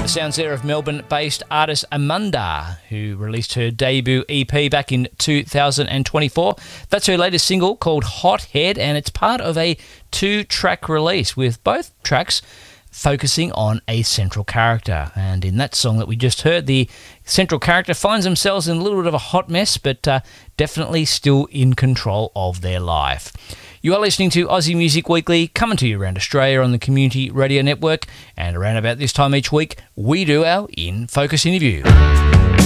sounds there of Melbourne-based artist Amanda, who released her debut EP back in 2024. That's her latest single called Hot Head, and it's part of a 2-track release with both tracks focusing on a central character. And in that song that we just heard, the central character finds themselves in a little bit of a hot mess, but definitely still in control of their life. You are listening to Aussie Music Weekly, coming to you around Australia on the Community Radio Network, and around about this time each week, we do our In Focus interview.